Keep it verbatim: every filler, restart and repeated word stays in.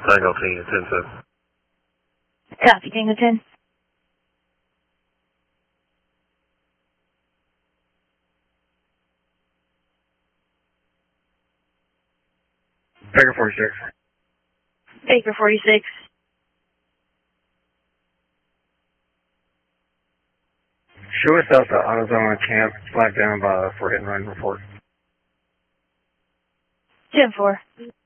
Tango King, ten seven. Copy, Tango ten. Baker forty-six. Baker forty-six. Show us out the AutoZone camp, flag down by for hit and run report. ten four.